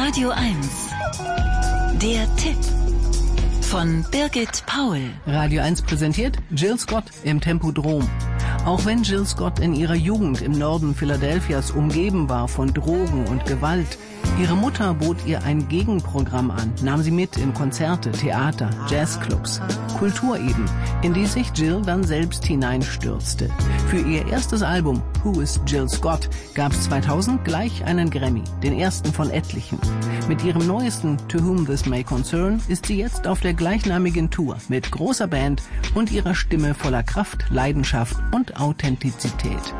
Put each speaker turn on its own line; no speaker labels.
Radio 1. Der Tipp von Birgit Paul.
Radio 1 präsentiert Jill Scott im Tempodrom. Auch wenn Jill Scott in ihrer Jugend im Norden Philadelphias umgeben war von Drogen und Gewalt, ihre Mutter bot ihr ein Gegenprogramm an, nahm sie mit in Konzerte, Theater, Jazzclubs, Kultur eben, in die sich Jill dann selbst hineinstürzte. Für ihr erstes Album Who is Jill Scott gab es 2000 gleich einen Grammy, den ersten von etlichen. Mit ihrem neuesten To Whom This May Concern ist sie jetzt auf der gleichnamigen Tour mit großer Band und ihrer Stimme voller Kraft, Leidenschaft und Authentizität.